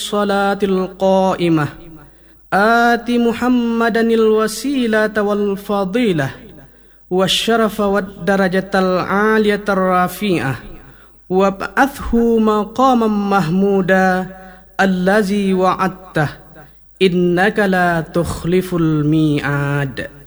الصلاة القائمة آت محمدا الوسيلة والفضيلة والشرف والدرجة العالية الرفيعة وابعثه مقاما محمودا الذي وعدته إنك لا تخلف الميعاد.